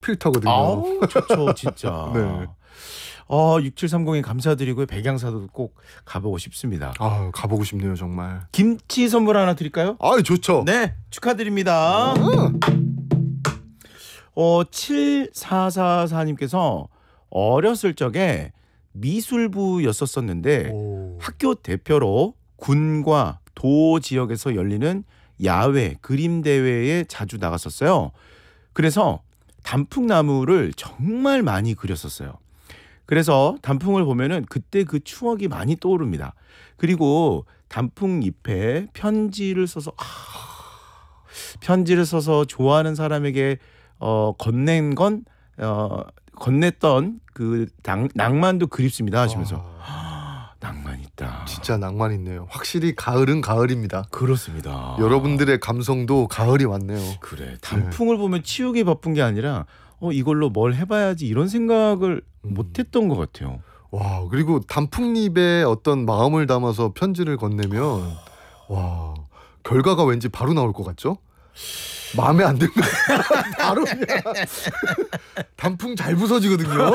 필터거든요. 아우 좋죠 진짜. 네. 6730님 감사드리고요. 백양사도 꼭 가보고 싶습니다. 아, 가보고 싶네요 정말. 김치 선물 하나 드릴까요? 아, 좋죠. 네 축하드립니다. 7444님께서 어렸을 적에 미술부였었는데 오. 학교 대표로 군과 도 지역에서 열리는 야외 그림 대회에 자주 나갔었어요. 그래서 단풍나무를 정말 많이 그렸었어요. 그래서 단풍을 보면은 그때 그 추억이 많이 떠오릅니다. 그리고 단풍잎에 편지를 써서 좋아하는 사람에게 건넸던 그 낭만도 그립습니다 하시면서 낭만 있다. 진짜 낭만 있네요. 확실히 가을은 가을입니다. 그렇습니다. 여러분들의 감성도 가을이 왔네요. 그래 단풍을 보면 치우기 바쁜 게 아니라 이걸로 뭘 해봐야지 이런 생각을 못했던 것 같아요. 와, 그리고 단풍잎에 어떤 마음을 담아서 편지를 건네면 와, 결과가 왠지 바로 나올 것 같죠? 마음에 안 들면 바로 그냥 단풍 잘 부서지거든요.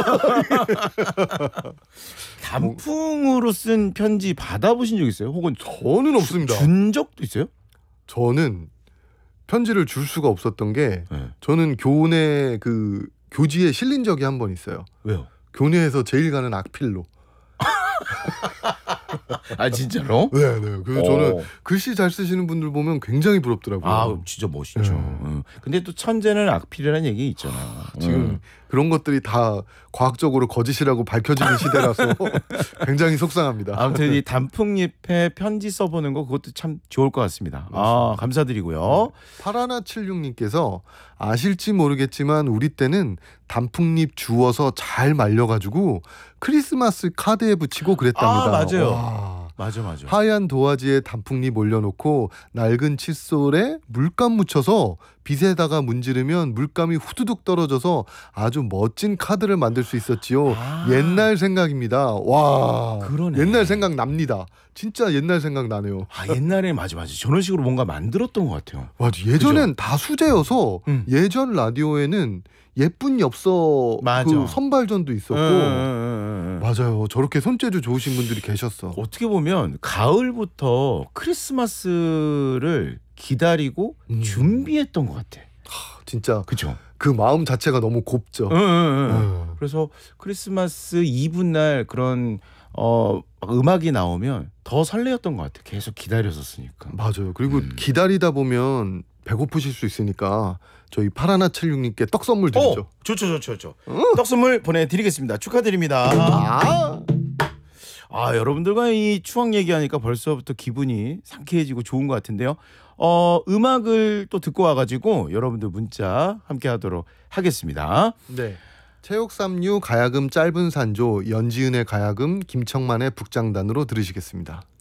단풍으로 쓴 편지 받아보신 적 있어요? 혹은 저는 없습니다. 준 적도 있어요? 저는 편지를 줄 수가 없었던 게 네. 저는 교내 그 교지에 실린 적이 한 번 있어요. 왜요? 교내에서 제일 가는 악필로. 아 진짜로? 네. 그래서 저는 글씨 잘 쓰시는 분들 보면 굉장히 부럽더라고요. 아 진짜 멋있죠. 근데 또 천재는 악필이라는 얘기 있잖아요. 지금 그런 것들이 다 과학적으로 거짓이라고 밝혀지는 시대라서 굉장히 속상합니다. 아무튼 이 단풍잎에 편지 써보는 거 그것도 참 좋을 것 같습니다. 감사드리고요. 파라나 76님께서 아실지 모르겠지만 우리 때는 단풍잎 주워서 잘 말려가지고 크리스마스 카드에 붙이고 그랬답니다. 맞아요. 와. 맞아. 하얀 도화지에 단풍잎 올려놓고 낡은 칫솔에 물감 묻혀서 빗에다가 문지르면 물감이 후두둑 떨어져서 아주 멋진 카드를 만들 수 있었지요. 옛날 생각입니다. 와, 그러네. 옛날 생각 납니다. 진짜 옛날 생각 나네요. 옛날에 맞아. 저런 식으로 뭔가 만들었던 것 같아요. 맞아. 예전엔 다 수제여서 예전 라디오에는 예쁜 엽서 그 선발전도 있었고 맞아요. 저렇게 손재주 좋으신 분들이 계셨어. 어떻게 보면 가을부터 크리스마스를 기다리고 준비했던 것 같아. 진짜 그렇죠. 그 마음 자체가 너무 곱죠. 그래서 크리스마스 이브 날 그런 음악이 나오면 더 설레었던 것 같아. 계속 기다렸었으니까. 맞아요. 그리고 기다리다 보면 배고프실 수 있으니까 저희 파라나 76님께 떡 선물 드리죠. 좋죠. 떡 선물 보내드리겠습니다. 축하드립니다. 여러분들과 이 추억 얘기하니까 벌써부터 기분이 상쾌해지고 좋은 것 같은데요. 음악을 또 듣고 와가지고 여러분들 문자 함께 하도록 하겠습니다. 네. 체육삼류 가야금 짧은 산조 연지은의 가야금 김청만의 북장단으로 들으시겠습니다.